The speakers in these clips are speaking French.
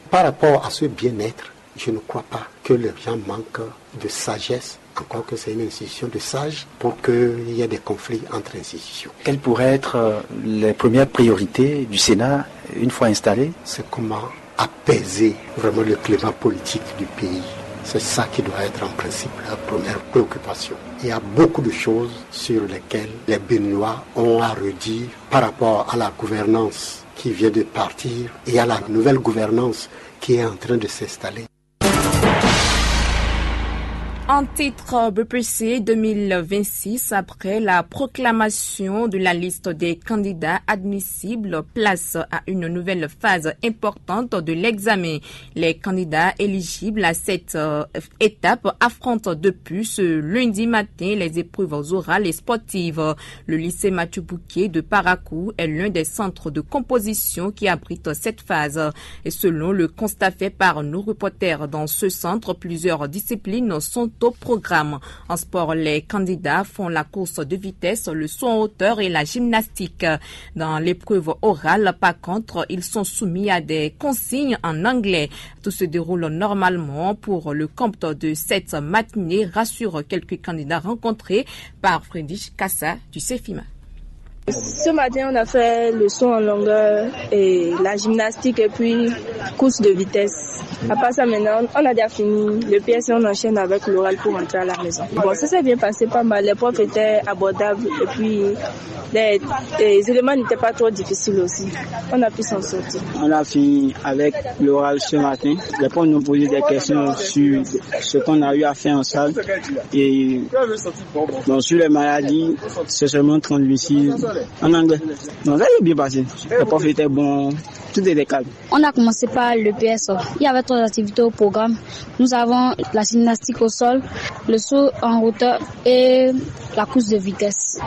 Par rapport à ce bien-être, je ne crois pas que les gens manquent de sagesse, encore que c'est une institution de sages, pour qu'il y ait des conflits entre institutions. Quelles pourraient être les premières priorités du Sénat une fois installé? C'est comment apaiser vraiment le climat politique du pays. C'est ça qui doit être en principe la première préoccupation. Il y a beaucoup de choses sur lesquelles les Béninois ont à redire par rapport à la gouvernance qui vient de partir et à la nouvelle gouvernance qui est en train de s'installer. En titre BPC 2026, après la proclamation de la liste des candidats admissibles, place à une nouvelle phase importante de l'examen. Les candidats éligibles à cette étape affrontent depuis ce lundi matin les épreuves orales et sportives. Le lycée Mathieu Bouquet de Parakou est l'un des centres de composition qui abrite cette phase. Et selon le constat fait par nos reporters dans ce centre, plusieurs disciplines sont au programme. En sport, les candidats font la course de vitesse, le saut en hauteur et la gymnastique. Dans l'épreuve orale, par contre, ils sont soumis à des consignes en anglais. Tout se déroule normalement pour le compte de cette matinée, rassurent quelques candidats rencontrés par Frédéric Kassa du CEFIMA. Ce matin, on a fait le saut en longueur et la gymnastique et puis course de vitesse. À part ça, maintenant, on a déjà fini le PS et on enchaîne avec l'oral pour rentrer à la maison. Bon, ça s'est bien passé pas mal. Les profs étaient abordables et puis les éléments n'étaient pas trop difficiles aussi. On a pu s'en sortir. On a fini avec l'oral ce matin. Les profs nous posaient des questions sur ce qu'on a eu à faire en salle. Et bon, sur les maladies, c'est seulement transmissible en anglais. Non, ça est bien passé. Les profs étaient bons. Tout était calme. On a commencé par le PSO. Il y avait 3 activités au programme. Nous avons la gymnastique au sol, le saut en hauteur et la course de vitesse.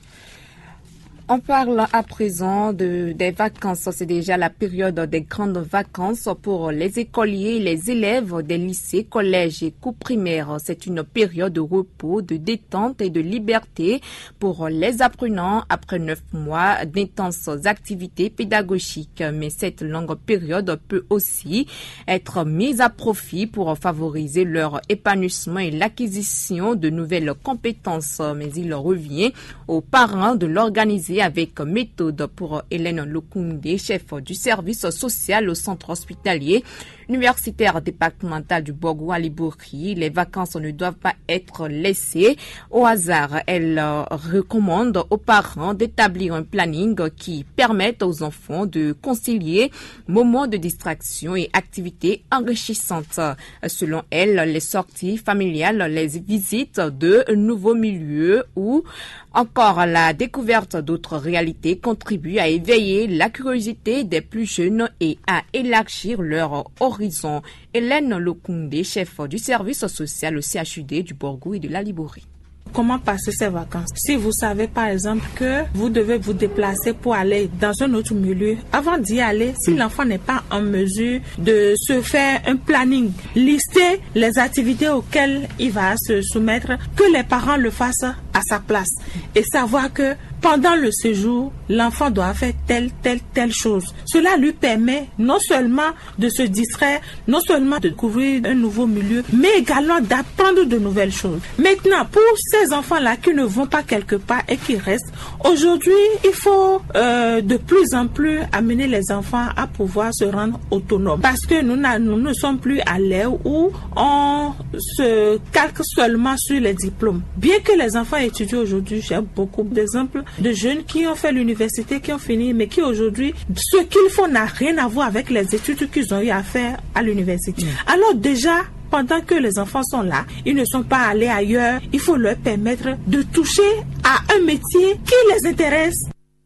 On parle à présent des vacances. C'est déjà la période des grandes vacances pour les écoliers et les élèves des lycées, collèges et cours primaires. C'est une période de repos, de détente et de liberté pour les apprenants après 9 mois d'intenses activités pédagogiques. Mais cette longue période peut aussi être mise à profit pour favoriser leur épanouissement et l'acquisition de nouvelles compétences. Mais il revient aux parents de l'organiser avec méthode pour Hélène Lokoundé, chef du service social au centre hospitalier universitaire départemental du Borgou à Libouri. Les vacances ne doivent pas être laissées au hasard. Elle recommande aux parents d'établir un planning qui permette aux enfants de concilier moments de distraction et activités enrichissantes. Selon elle, les sorties familiales, les visites de nouveaux milieux ou encore la découverte d'autres réalités contribuent à éveiller la curiosité des plus jeunes et à élargir leur horizon. Hélène Lokoundé, chef du service social au CHUD du Borgou et de la Libouri. Comment passer ces vacances? Si vous savez par exemple que vous devez vous déplacer pour aller dans un autre milieu, avant d'y aller, si l'enfant n'est pas en mesure de se faire un planning, lister les activités auxquelles il va se soumettre, que les parents le fassent à sa place et savoir que pendant le séjour, l'enfant doit faire telle chose. Cela lui permet non seulement de se distraire, non seulement de découvrir un nouveau milieu, mais également d'apprendre de nouvelles choses. Maintenant, pour ces enfants-là qui ne vont pas quelque part et qui restent, aujourd'hui, il faut de plus en plus amener les enfants à pouvoir se rendre autonomes. Parce que nous ne sommes plus à l'ère où on se calque seulement sur les diplômes. Bien que les enfants étudient aujourd'hui, j'ai beaucoup d'exemples de jeunes qui ont fait l'université, qui ont fini, mais qui aujourd'hui, ce qu'ils font n'a rien à voir avec les études qu'ils ont eu à faire à l'université. Alors déjà, pendant que les enfants sont là, ils ne sont pas allés ailleurs, il faut leur permettre de toucher à un métier qui les intéresse.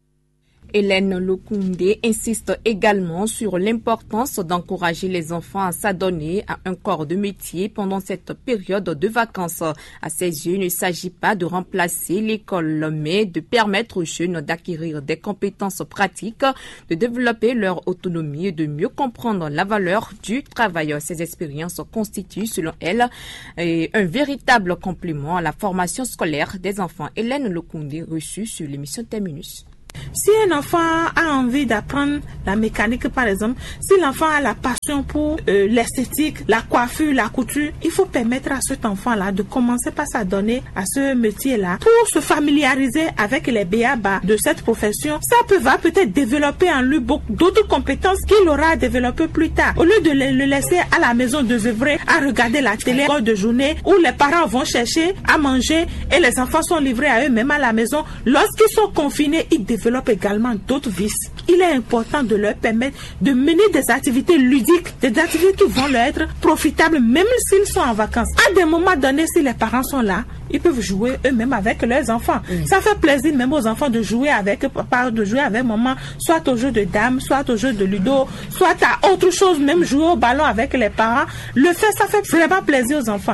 Hélène Lokoundé insiste également sur l'importance d'encourager les enfants à s'adonner à un corps de métier pendant cette période de vacances. À ses yeux, il ne s'agit pas de remplacer l'école, mais de permettre aux jeunes d'acquérir des compétences pratiques, de développer leur autonomie et de mieux comprendre la valeur du travail. Ces expériences constituent, selon elle, un véritable complément à la formation scolaire des enfants. Hélène Lokoundé, reçue sur l'émission Terminus. Si un enfant a envie d'apprendre la mécanique, par exemple, si l'enfant a la passion pour l'esthétique, la coiffure, la couture, il faut permettre à cet enfant-là de commencer par s'adonner à ce métier-là pour se familiariser avec les b.a.-ba de cette profession. Ça va peut-être développer en lui beaucoup d'autres compétences qu'il aura à développer plus tard. Au lieu de le laisser à la maison de vivre à regarder la télé de journée où les parents vont chercher à manger et les enfants sont livrés à eux-mêmes à la maison, lorsqu'ils sont confinés, ils développent également d'autres vices. Il est important de leur permettre de mener des activités ludiques, des activités qui vont leur être profitables même s'ils sont en vacances. À des moments donnés, si les parents sont là, ils peuvent jouer eux-mêmes avec leurs enfants. Ça fait plaisir même aux enfants de jouer avec papa, de jouer avec maman, soit au jeu de dames, soit au jeu de ludo, soit à autre chose, même jouer au ballon avec les parents. Ça fait vraiment plaisir aux enfants.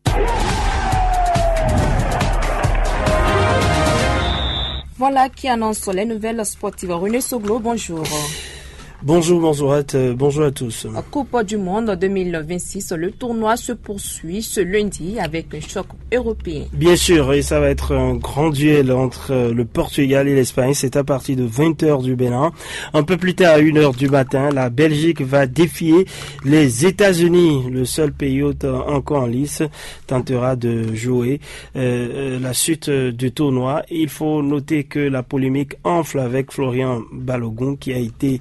Voilà qui annonce les nouvelles sportives. René Soglo, bonjour. Bonjour bonjour à tous. Coupe du Monde 2026, le tournoi se poursuit ce lundi avec un choc européen. Bien sûr, et ça va être un grand duel entre le Portugal et l'Espagne. C'est à partir de 20h du Bénin. Un peu plus tard, à 1h du matin, la Belgique va défier les États-Unis. Le seul pays encore en lice tentera de jouer la suite du tournoi. Il faut noter que la polémique enfle avec Florian Balogun qui a été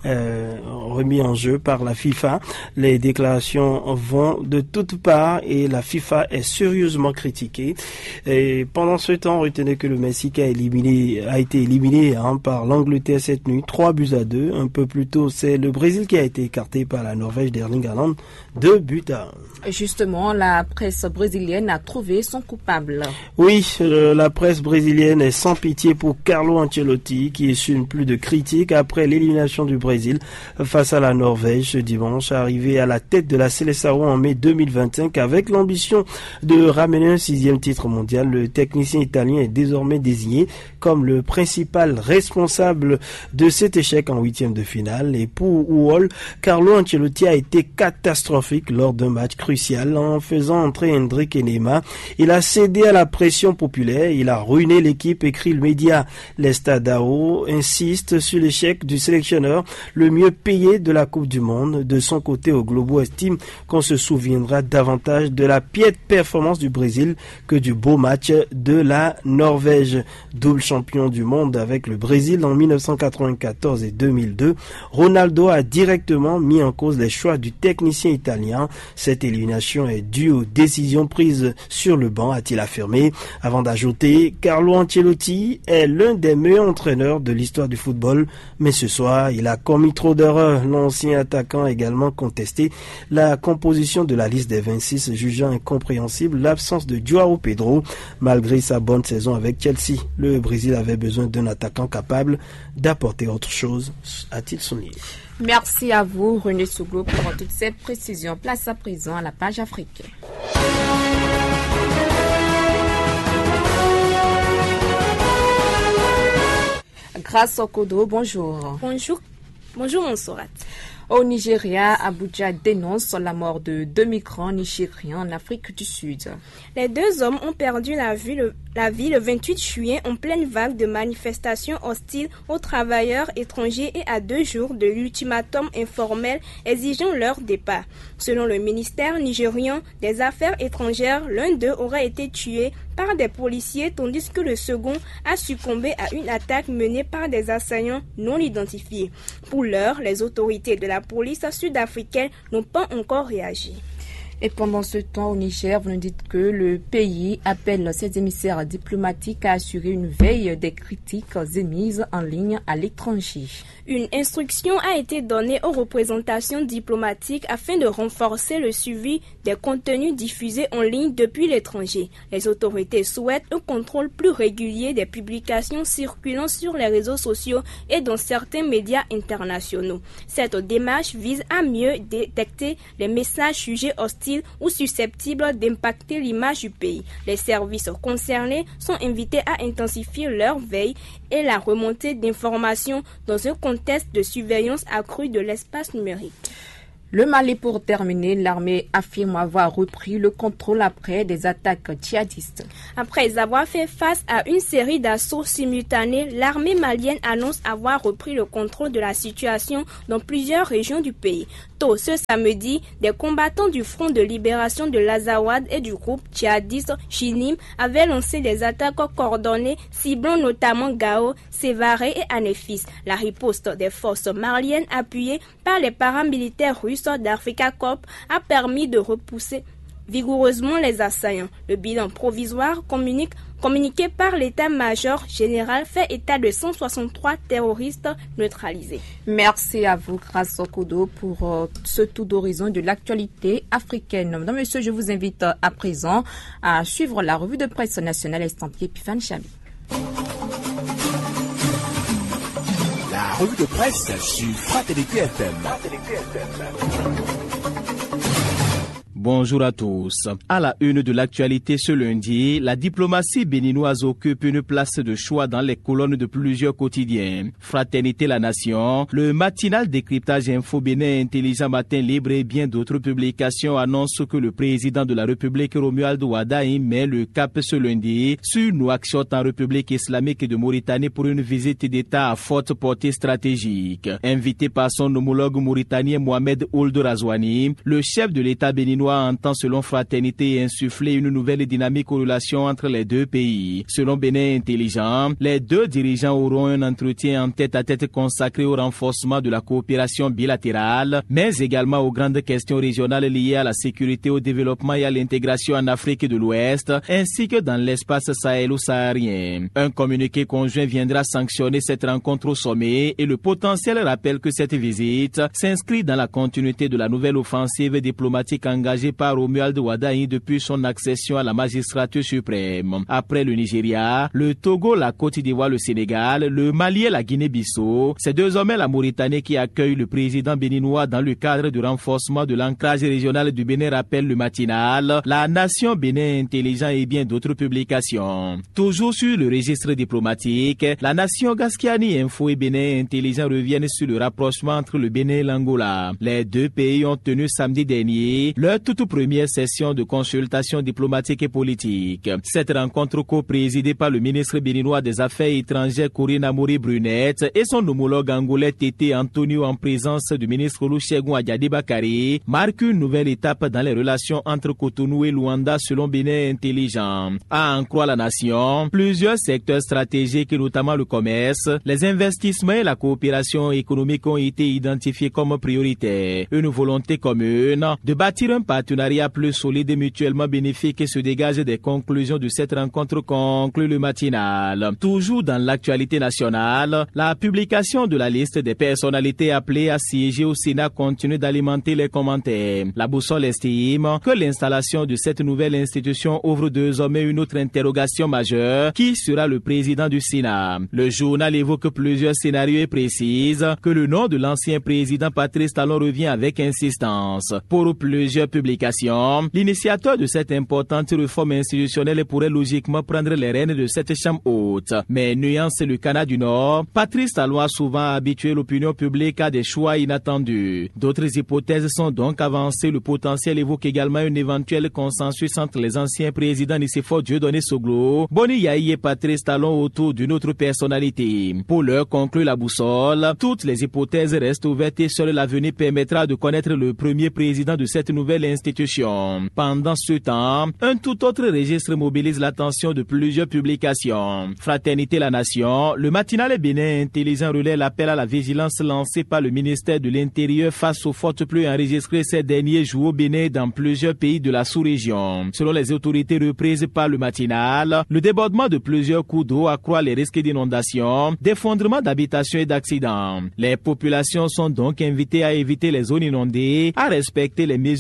remis en jeu par la FIFA. Les déclarations vont de toutes parts et la FIFA est sérieusement critiquée. Et pendant ce temps, retenez que le Mexique a été éliminé par l'Angleterre cette nuit, 3-2. Un peu plus tôt, c'est le Brésil qui a été écarté par la Norvège d'Erling Haaland, 2-1. Justement, la presse brésilienne a trouvé son coupable. Oui, la presse brésilienne est sans pitié pour Carlo Ancelotti qui essuie plus de critiques après l'élimination du Brésil face à la Norvège ce dimanche, arrivé à la tête de la Seleção en mai 2025 avec l'ambition de ramener un 6e titre mondial. Le technicien italien est désormais désigné comme le principal responsable de cet échec en 8e de finale. Et pour Uol, Carlo Ancelotti a été catastrophique lors d'un match crucial en faisant entrer Hendrick et Neymar. Il a cédé à la pression populaire, il a ruiné l'équipe, écrit le média. L'Estadão insiste sur l'échec du sélectionneur, le mieux payé de la Coupe du Monde. De son côté, au Globo estime qu'on se souviendra davantage de la piètre performance du Brésil que du beau match de la Norvège. Double champion du monde avec le Brésil en 1994 et 2002, Ronaldo a directement mis en cause les choix du technicien italien. Cette élimination est due aux décisions prises sur le banc, a-t-il affirmé, avant d'ajouter: Carlo Ancelotti est l'un des meilleurs entraîneurs de l'histoire du football, mais ce soir, il a commis trop d'erreurs. L'ancien attaquant a également contesté la composition de la liste des 26, jugeant incompréhensible l'absence de João Pedro malgré sa bonne saison avec Chelsea. Le Brésil avait besoin d'un attaquant capable d'apporter autre chose, a-t-il souligné. Merci à vous, René Souglo, pour toutes ces précisions. Place à présent à la page africaine. Grâce au Kodo, bonjour. Bonjour Monsorat. Au Nigeria, Abuja dénonce la mort de 2 migrants nigériens en Afrique du Sud. Les 2 hommes ont perdu la vie le 28 juillet en pleine vague de manifestations hostiles aux travailleurs étrangers et à 2 jours de l'ultimatum informel exigeant leur départ. Selon le ministère nigérian des Affaires étrangères, l'un d'eux aurait été tué par des policiers tandis que le second a succombé à une attaque menée par des assaillants non identifiés. Pour l'heure, les autorités de la police sud-africaine n'ont pas encore réagi. Et pendant ce temps, au Niger, vous nous dites que le pays appelle ses émissaires diplomatiques à assurer une veille des critiques émises en ligne à l'étranger. Une instruction a été donnée aux représentations diplomatiques afin de renforcer le suivi des contenus diffusés en ligne depuis l'étranger. Les autorités souhaitent un contrôle plus régulier des publications circulant sur les réseaux sociaux et dans certains médias internationaux. Cette démarche vise à mieux détecter les messages jugés hostiles ou susceptibles d'impacter l'image du pays. Les services concernés sont invités à intensifier leur veille et la remontée d'informations dans un contexte de surveillance accrue de l'espace numérique. Le Mali, pour terminer, l'armée affirme avoir repris le contrôle après des attaques djihadistes. Après avoir fait face à une série d'assauts simultanés, l'armée malienne annonce avoir repris le contrôle de la situation dans plusieurs régions du pays. Tôt ce samedi, des combattants du Front de libération de l'Azawad et du groupe djihadiste Chinim avaient lancé des attaques coordonnées ciblant notamment Gao, Sévaré et Anéfis. La riposte des forces maliennes appuyées par les paramilitaires russes d'Africa Corp a permis de repousser vigoureusement les assaillants. Le bilan provisoire communiqué par l'état-major général fait état de 163 terroristes neutralisés. Merci à vous, Grace Okudo, pour ce tour d'horizon de l'actualité africaine. Mesdames et messieurs, je vous invite à présent à suivre la revue de presse nationale estampillée Pifan Chami. La revue de presse sur Fraternité FM. Bonjour à tous. À la une de l'actualité ce lundi, la diplomatie béninoise occupe une place de choix dans les colonnes de plusieurs quotidiens. Fraternité la Nation, le matinal décryptage Info Bénin Intelligent Matin Libre et bien d'autres publications annoncent que le président de la République Romuald Wadaï met le cap ce lundi sur Nouakchott en République islamique de Mauritanie pour une visite d'État à forte portée stratégique. Invité par son homologue mauritanien Mohamed Ould Razouani, le chef de l'État béninois entend selon Fraternité insuffler une nouvelle dynamique aux relations entre les deux pays. Selon Bénin Intelligent, les deux dirigeants auront un entretien en tête-à-tête consacré au renforcement de la coopération bilatérale, mais également aux grandes questions régionales liées à la sécurité, au développement et à l'intégration en Afrique de l'Ouest, ainsi que dans l'espace sahélo-saharien. Un communiqué conjoint viendra sanctionner cette rencontre au sommet et le potentiel rappelle que cette visite s'inscrit dans la continuité de la nouvelle offensive diplomatique engagée par Romuald Wadaï depuis son accession à la magistrature suprême. Après le Nigeria, le Togo, la Côte d'Ivoire, le Sénégal, le Mali et la Guinée-Bissau, c'est désormais la Mauritanie qui accueille le président béninois dans le cadre du renforcement de l'ancrage régional du Bénin, rappelle le matinal, la Nation Bénin Intelligent et bien d'autres publications. Toujours sur le registre diplomatique, la Nation Gaskiani Info et Bénin Intelligent reviennent sur le rapprochement entre le Bénin et l'Angola. Les deux pays ont tenu samedi dernier leur toute première session de consultation diplomatique et politique. Cette rencontre co-présidée par le ministre béninois des Affaires étrangères Corinne Amoury-Brunette et son homologue angolais Tété Antonio en présence du ministre Olusegun Adiadi Bakari marque une nouvelle étape dans les relations entre Cotonou et Luanda selon Bénin Intelligent. À en croire la Nation, plusieurs secteurs stratégiques, notamment le commerce, les investissements et la coopération économique ont été identifiés comme prioritaires. Une volonté commune de bâtir un partenariat plus solide et mutuellement bénéfique se dégage des conclusions de cette rencontre, conclut le matinal. Toujours dans l'actualité nationale, la publication de la liste des personnalités appelées à siéger au Sénat continue d'alimenter les commentaires. La boussole estime que l'installation de cette nouvelle institution ouvre désormais une autre interrogation majeure: qui sera le président du Sénat? Le journal évoque plusieurs scénarios et précise que le nom de l'ancien président Patrice Talon revient avec insistance. Pour plusieurs publications, l'initiateur de cette importante réforme institutionnelle pourrait logiquement prendre les rênes de cette chambre haute. Mais nuance le Canada du Nord, Patrice Talon a souvent habitué l'opinion publique à des choix inattendus. D'autres hypothèses sont donc avancées. Le potentiel évoque également un éventuel consensus entre les anciens présidents Nicéphore Dieudonné Soglo, Boni Yahi et Patrice Talon autour d'une autre personnalité. Pour l'heure, conclut la boussole, toutes les hypothèses restent ouvertes et seul l'avenir permettra de connaître le premier président de cette nouvelle institution. Pendant ce temps, un tout autre registre mobilise l'attention de plusieurs publications. Fraternité la Nation, le matinal Bénin Intelligent relaie l'appel à la vigilance lancé par le ministère de l'Intérieur face aux fortes pluies enregistrées ces derniers jours au Bénin dans plusieurs pays de la sous-région. Selon les autorités reprises par le matinal, le débordement de plusieurs cours d'eau accroît les risques d'inondation, d'effondrement d'habitations et d'accidents. Les populations sont donc invitées à éviter les zones inondées, à respecter les mesures d'évacuation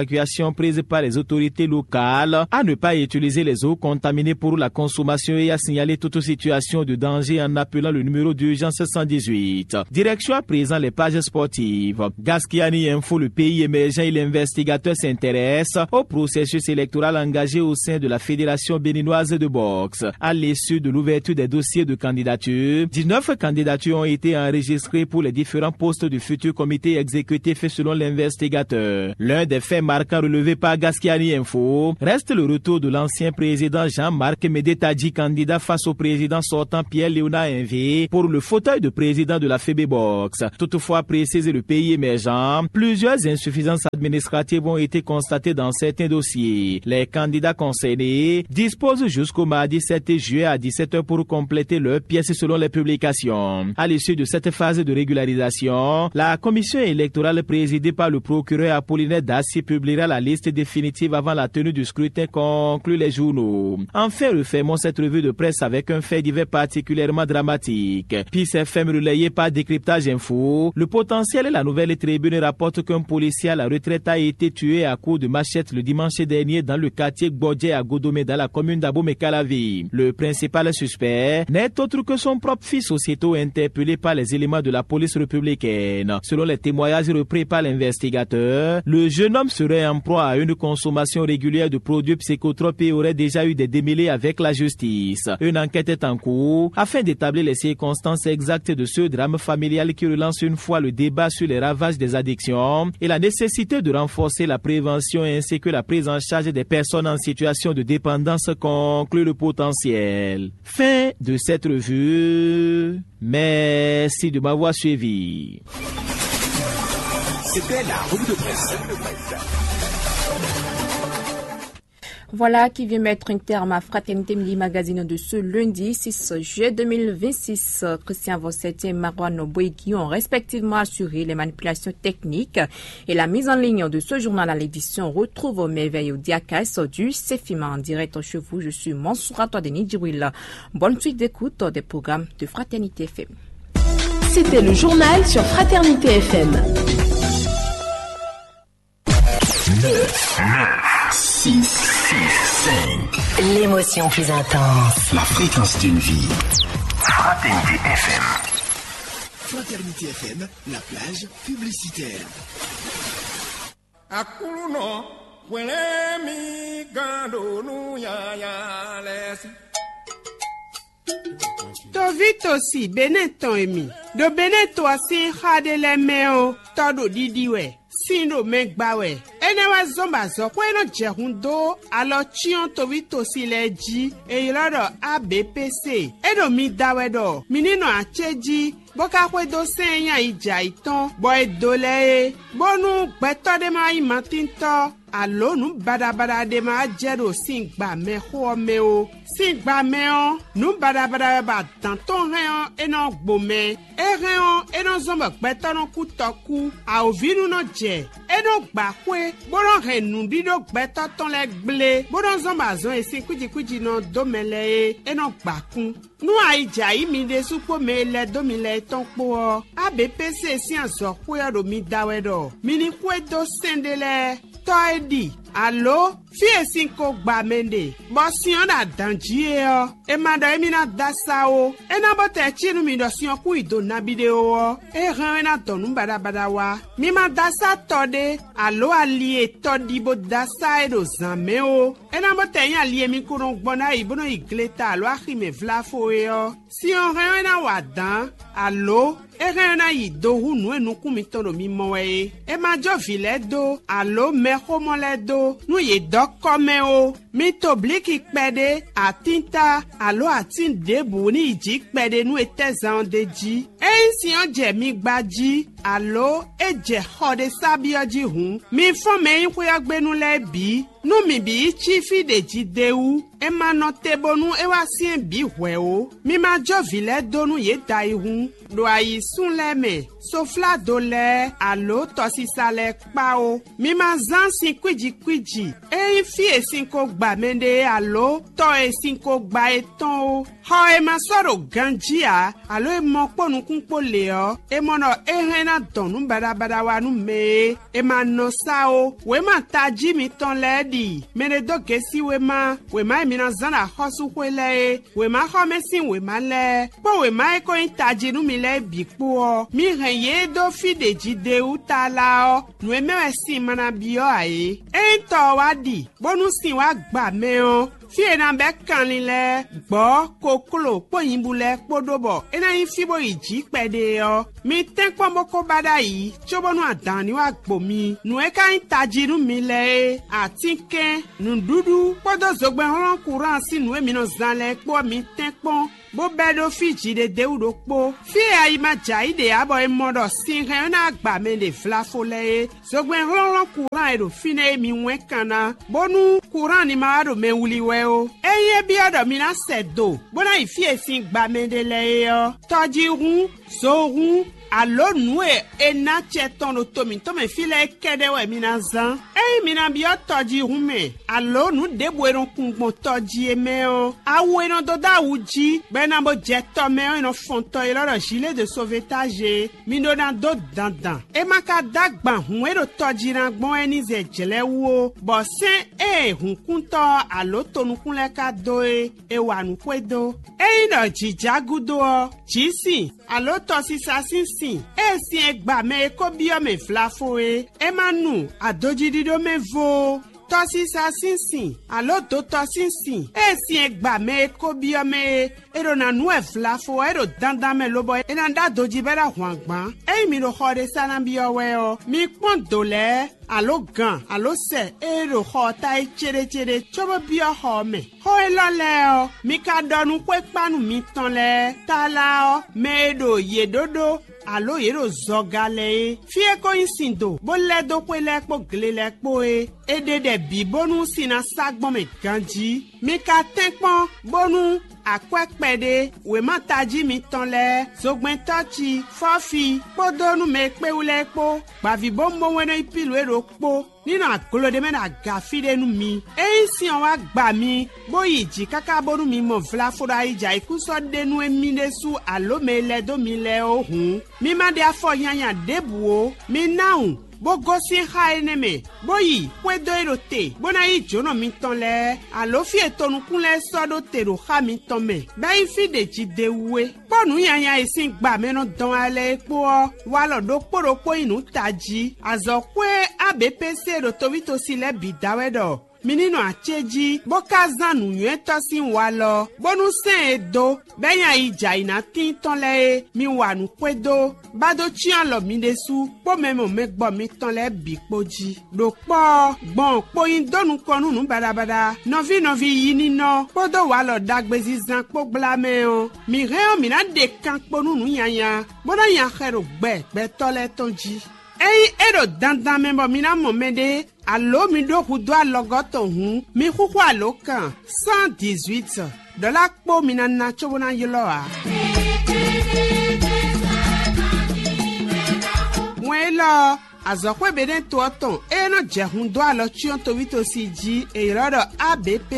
évacuations prises par les autorités locales, à ne pas utiliser les eaux contaminées pour la consommation et à signaler toute situation de danger en appelant le numéro d'urgence 118. Direction à présent les pages sportives. Gaskiani Info, le pays émergent et l'investigateur s'intéresse au processus électoral engagé au sein de la Fédération béninoise de boxe. À l'issue de l'ouverture des dossiers de candidature, 19 candidatures ont été enregistrées pour les différents postes du futur comité exécutif selon l'investigateur. L'un des faits marquants relevés par Gaskiani Info reste le retour de l'ancien président Jean-Marc Médétadji, candidat face au président sortant Pierre-Léonard Invé pour le fauteuil de président de la FEBEBOX. Toutefois, précise le pays émergent, plusieurs insuffisances administratives ont été constatées dans certains dossiers. Les candidats concernés disposent jusqu'au mardi 7 juillet à 17h pour compléter leurs pièces selon les publications. À l'issue de cette phase de régularisation, la commission électorale présidée par le procureur Apollinaire Dassi publiera la liste définitive avant la tenue du scrutin, conclut les journaux. Enfin, refermons cette revue de presse avec un fait divers particulièrement dramatique. PIS FM relayé par Décryptage Info, le potentiel et la nouvelle tribune rapporte qu'un policier à la retraite a été tué à coups de machette le dimanche dernier dans le quartier Gbodje à Godomé dans la commune d'Abomey-Calavi. Le principal suspect n'est autre que son propre fils, aussitôt interpellé par les éléments de la police républicaine. Selon les témoignages repris par l'investigateur, le jeune homme serait en proie à une consommation régulière de produits psychotropes et aurait déjà eu des démêlés avec la justice. Une enquête est en cours afin d'établir les circonstances exactes de ce drame familial qui relance une fois le débat sur les ravages des addictions et la nécessité de renforcer la prévention ainsi que la prise en charge des personnes en situation de dépendance, conclut le potentiel. Fin de cette revue. Merci de m'avoir suivi. C'était la revue de presse. Voilà qui vient mettre un terme à Fraternité Midi Magazine de ce lundi 6 juillet 2026. Christian Vosset et Marwan Boïki ont respectivement assuré les manipulations techniques et la mise en ligne de ce journal à l'édition. Retrouve merveille au Diakas du Cefima en direct chez vous. Je suis Mansoura Toadeni Djibril. Bonne suite d'écoute des programmes de Fraternité FM. C'était le journal sur Fraternité FM. 9, 6, 5. L'émotion plus intense. La fréquence d'une vie. Fraternité FM. Fraternité FM, la plage publicitaire. Akuluno, mi gando nu ya ya lesi. Tovito si beneton emi. Do beneto si khade le meo todo didiwe. Sindo megbawe. Enewa zomba zo kweno jehundo alo chion tovito si leji e ilodo ABPC. Edo mi dawedo. Minino acheji. Boka kwe do senya ija iton. Boy dole. Bonu beto de ma imatinto. Alo nu badabada de ma jero singba me ho meo. Singba meo. Nu badabada ba tanton reon enon gbome. E reon enon zomba beto non kutoku. A ovinu no je. Enon bakwe. Bonon renu dido beto ton le ble. Bonon zomba zon esi kuji non domele enon bakun. Nou a ija imi de supo me le domile ton po. ABPC si an zo kwe do mi dawedo. Mini kwe do sendele. Toedi. Allo? Fie sinko gba mende. Bosi yon da danjie yo. E mada emi na dasa o. E na bote chinu mi dosi yon ku ido na video o. E ren na donu bada wa. Mi ma dasa tode. Allo alie todi bo dasa e do zame o. E na bote yon alie mi kuron gbona ibono igleta alo akime vlafo e yo. Si yon ren na wadan. Allo? E ren na ido hu nou e nou kumitono mi moe. E ma jo vile do. Allo me homo le do. Nou ye dok kome o. Mi tobli ki kpede. Atinta. Allo atin debu ni iji kpede nou ete zan de ji. E si yon je mi gbaji. Allo e je hode sabi yo ji hun. Mi fome yon kwe gbe nou le bi. Nou mi bi chifi de ji de ou. E ma note bonu e wasien bi hwe o. Mi ma jo vile do nou ye dai hun. Do a yi sun le me. Sofla do le. Allo tosi sale kpa o. Mi ma zan si kwiji. E yi fi e sinko gba mende allo. To e sinko gba eton o. Hoe masoro ganjia, alo e mokpo nukunpo leo, e mono e rena donu bada wanu me, e mano sao, we ma taji mi ton ledi, mene do gesi we ma emina zana hosu kwele, we ma homesin we ma le, po we ma eko intaji nu mi le bikpo, mi renye do fide jide utala o, nu emewe si mana bio ae, ento wadi, bonu si wagba meo, fie na be kanile gbo kokolo poyinbule podobo ena yin fibo iji pede yo mi tenpo moko bada yi chobonu adani wa gbomi nu e ka intajiru mi le atinke nu dudu podo zogbe ran kuran si nu emi no zanle po mi tenpo bo bedo fiji de deudo po fie ayi ma jai de abo e modo sin re na agba me de flafole zogbe ran kuran e do fine mi wen kana bonu kuran ni ma do me wuliwe o eye bi odo mi na sedo bona ifie sin gba me de le yo toji run so run alo nue ena cheton no to me file kede we mi na zan mi na bi toji run me alo nu debo eron kungbon toji eme o awo eron do da uji be na bo jeto me o no fonto e loro gilet de sauvetage mi no na do dandan e maka dagba hun e do toji na gbon eni ze jele wo bo se hun kunto alo tonu kunle ka do e wa nu kwedo no jijagudo o jisi alo to si sasinsin si egba me ko bi o me flafo e manu adoji dido me vo tosi sasinsin alo do tosinsin si egba me ko bi o me ero na nu e flafo ero dandan me lobo e na da doji bera hwangban mi ro hore sana bi o we o mi pon dole alo gan alo se ero hota e chere chobo bi o ho me ho e lo le o mi ka donu pe panu mi tan le tala o me do ye dodo alo yero zogale fie ko insindo bo le do pe le po gle le po de bi bonu sina sagbon me ganji mi ka tenpon bonu akwekpede we mataji mi tonle zogben tochi fofi podonu me pe ule po bavi bombo wena ipilu erokpo nínú agolode me na gafide nu mi si on wa gba mi boyi ji kaka bonu mi mo vlafora ija ikuso denu emi nesu alo me le do mi le ohun mi ma de afo yanya debuo mi naun bogo si ha eneme boyi kwedo erote bona yi jono mi tonle alo fi etonu kunle sodo tero ha mi tonme be fi de ji dewe ponu yanya isin gba me no don ale epo wa lo do poropo inu taji azokwe abpc ro tovito sile bidawedo minino acheji boka zanu yue tosin wa lo bonu sen edo benya ija ina tin tonle mi wanu kwedo bado chian lo mi desu po memo me gbo mi tonle bipoji do po gbon po yin donu konu nu badabada novi yi nino podo wa lo dagbezi zan po blame o mi re o mi na de kan ponu nu yanya bona yan khero gbe tole tonji ero dandan membo mina momede alo mi do hudo alogoto hun mi huhu alokan 118 dola po mina na chobona yiloa mwelo azokwe beden to oton no jehun do alo chion to vito siji e rodo abp